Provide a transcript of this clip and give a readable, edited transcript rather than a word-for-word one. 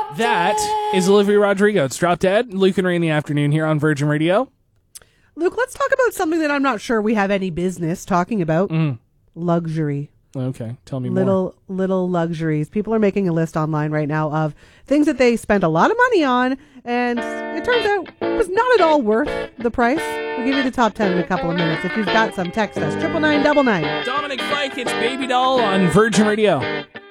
That is Olivia Rodrigo. It's Drop Dead. Luke and Ray in the afternoon here on Virgin Radio. Luke, let's talk about something that I'm not sure we have any business talking about. Luxury. Okay, tell me more. Little luxuries. People are making a list online right now of things that they spent a lot of money on, and it turns out it was not at all worth the price. We'll give you the top 10 in a couple of minutes. If you've got some, text us, 99999. Dominic Fike, it's Baby Doll on Virgin Radio.